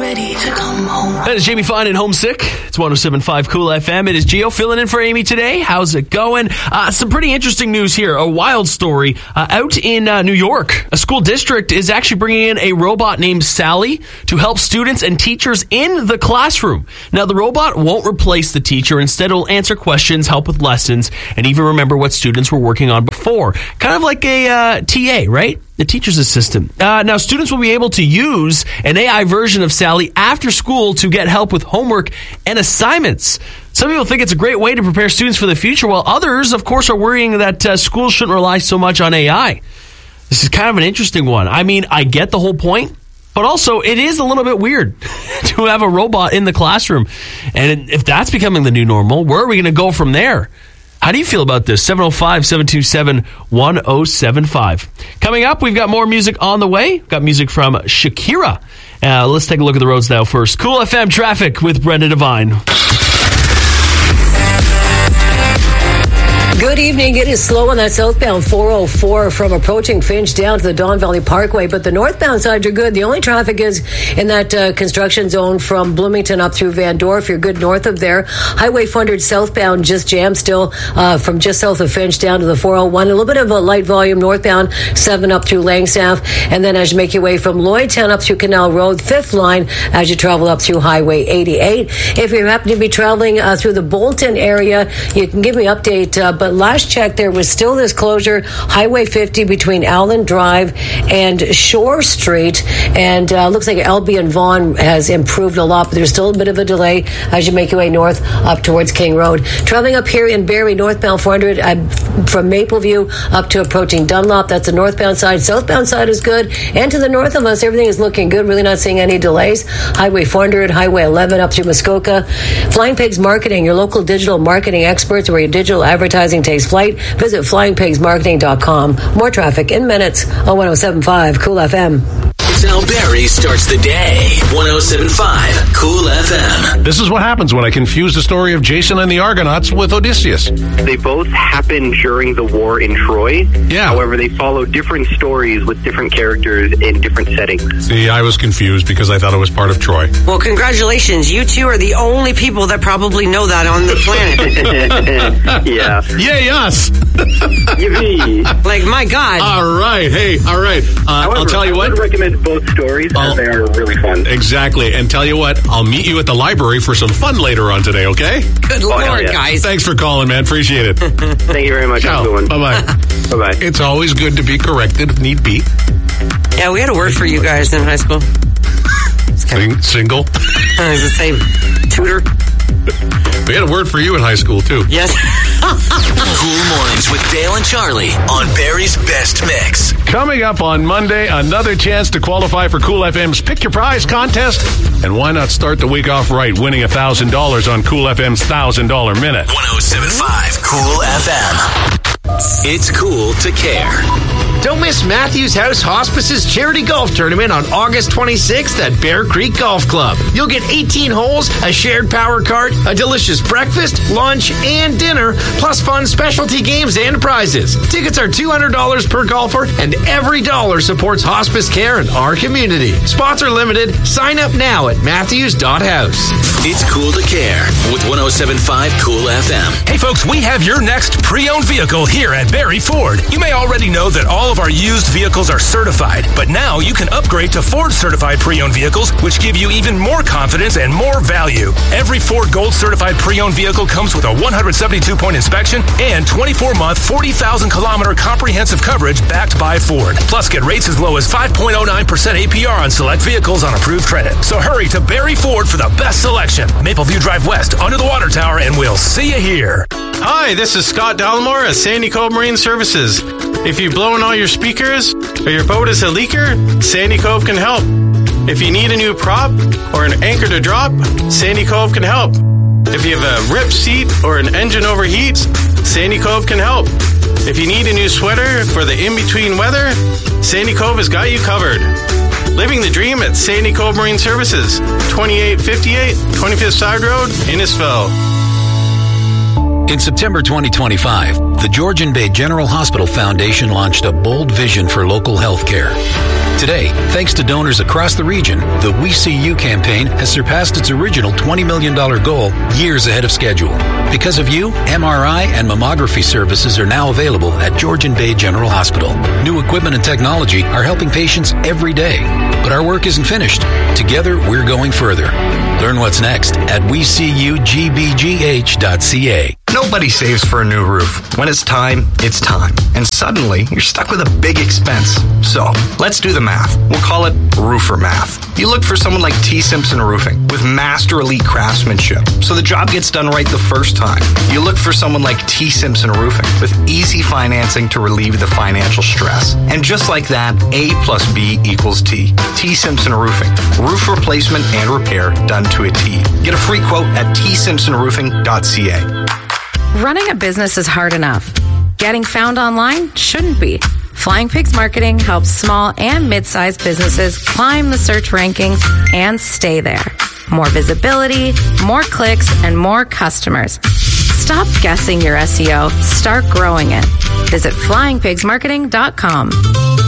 ready to come home. That is Jamie Fine and Homesick. It's 107.5 Cool FM. It is Gio filling in for Amy today. How's it going? Some pretty interesting news here. A wild story. Out in New York, a school district is actually bringing in a robot named Sally to help students and teachers in the classroom. Now, the robot won't replace the teacher. Instead, it'll answer questions, help with lessons, and even remember what students were working on before. Kind of like a TA, right? The teacher's assistant. Now, students will be able to use an AI version of Sally after school to get help with homework and assignments. Some people think it's a great way to prepare students for the future, while others, of course, are worrying that schools shouldn't rely so much on AI. This is kind of an interesting one. I mean, I get the whole point, but also it is a little bit weird to have a robot in the classroom. And if that's becoming the new normal, where are we going to go from there? How do you feel about this? 705-727-1075. Coming up, we've got more music on the way. We've got music from Shakira. Let's take a look at the roads now first. Cool FM traffic with Brenda Devine. Good evening. It is slow on that southbound 404 from approaching Finch down to the Don Valley Parkway, but the northbound side, you're good. The only traffic is in that construction zone from Bloomington up through Van Dorp. You're good north of there. Highway 400 southbound just jammed still from just south of Finch down to the 401. A little bit of a light volume northbound 7 up through Langstaff, and then as you make your way from Lloydtown up through Canal Road, 5th line as you travel up through Highway 88. If you happen to be traveling through the Bolton area, you can give me an update, but last check, there was still this closure, Highway 50 between Allen Drive and Shore Street, and looks like Albion Vaughan has improved a lot, but there's still a bit of a delay as you make your way north up towards King Road. Traveling up here in Barrie, northbound 400 from Mapleview up to approaching Dunlop, that's the northbound side. Southbound side is good, and to the north of us, everything is looking good, really not seeing any delays. Highway 400, Highway 11 up through Muskoka. Flying Pigs Marketing, your local digital marketing experts where your digital advertising takes flight. Visit flyingpigsmarketing.com. More traffic in minutes on 107.5 Cool FM. Sal Berry starts the day. 107.5 Cool FM. This is what happens when I confuse the story of Jason and the Argonauts with Odysseus. They both happened during the war in Troy. Yeah. However, they follow different stories with different characters in different settings. See, I was confused because I thought it was part of Troy. Well, congratulations. You two are the only people that probably know that on the planet. Yeah. Yay, us! Yippee. Like, my God. All right. Hey, all right. However, I'll tell you what. I would recommend both stories as they are really fun. Exactly. And tell you what, I'll meet you at the library for some fun later on today, okay? Good Lord, yeah. guys. Thanks for calling, man. Appreciate it. Thank you very much. Ciao. Have a good one. Bye-bye. Bye-bye. It's always good to be corrected if need be. Yeah, we had a word for you guys in high school. Single. I was the same. Tutor. We had a word for you in high school, too. Yes. Cool Mornings with Dale and Charlie on Barry's Best Mix. Coming up on Monday, another chance to qualify for Cool FM's Pick Your Prize contest. And why not start the week off right, winning $1,000 on Cool FM's $1,000 Minute? 107.5 Cool FM. It's cool to care. Don't miss Matthews House Hospice's charity golf tournament on August 26th at Bear Creek Golf Club. You'll get 18 holes, a shared power cart, a delicious breakfast, lunch, and dinner, plus fun specialty games and prizes. Tickets are $200 per golfer, and every dollar supports hospice care in our community. Spots are limited. Sign up now at matthews.house. It's cool to care with 107.5 Cool FM. Hey folks, we have your next pre-owned vehicle here at Barrie Ford. You may already know that all of our used vehicles are certified, but now you can upgrade to Ford certified pre-owned vehicles, which give you even more confidence and more value. Every Ford Gold certified pre-owned vehicle comes with a 172-point inspection and 24-month, 40,000-kilometer comprehensive coverage backed by Ford. Plus, get rates as low as 5.09% APR on select vehicles on approved credit. So hurry to Barrie Ford for the best selection. Mapleview Drive West, under the water tower, and we'll see you here. Hi, this is Scott Dallimore at Sandy Cove Marine Services. If you've blown all your speakers or your boat is a leaker, Sandy Cove can help. If you need a new prop or an anchor to drop, Sandy Cove can help. If you have a ripped seat or an engine overheats, Sandy Cove can help. If you need a new sweater for the in-between weather, Sandy Cove has got you covered. Living the dream at Sandy Cove Marine Services, 2858 25th Side Road, Innisfil. In September 2025, the Georgian Bay General Hospital Foundation launched a bold vision for local health care. Today, thanks to donors across the region, the We See You campaign has surpassed its original $20 million goal years ahead of schedule. Because of you, MRI and mammography services are now available at Georgian Bay General Hospital. New equipment and technology are helping patients every day. But our work isn't finished. Together, we're going further. Learn what's next at WeSeeYouGBGH.ca. Nobody saves for a new roof. When it's time, it's time. And suddenly, you're stuck with a big expense. So, let's do the math. We'll call it roofer math. You look for someone like T. Simpson Roofing with master elite craftsmanship, so the job gets done right the first time. You look for someone like T. Simpson Roofing with easy financing to relieve the financial stress. And just like that, A plus B equals T. T. Simpson Roofing. Roof replacement and repair done to a T. Get a free quote at tsimpsonroofing.ca. Running a business is hard enough. Getting found online shouldn't be. Flying Pigs Marketing helps small and mid-sized businesses climb the search rankings and stay there. More visibility, more clicks, and more customers. Stop guessing your SEO. Start growing it. Visit flyingpigsmarketing.com.